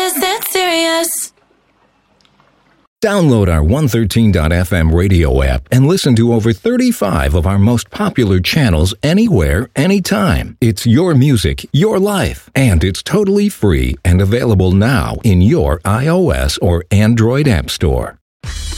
Is it serious? Download our 113.fm radio app and listen to over 35 of our most popular channels anywhere, anytime. It's your music, your life, and it's totally free and available now in your iOS or Android app store.